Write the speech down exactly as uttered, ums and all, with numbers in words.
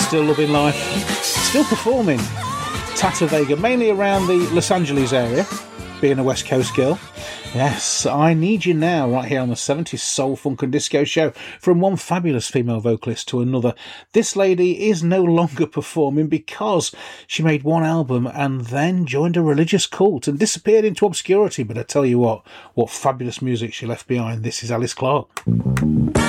still loving life, still performing. Tata Vega, mainly around the Los Angeles area, being a West Coast girl. Yes, I Need You Now, right here on the seventies Soul, Funk and Disco Show. From one fabulous female vocalist to another. This lady is no longer performing because she made one album and then joined a religious cult and disappeared into obscurity. But I tell you what, what fabulous music she left behind. This is Alice Clark.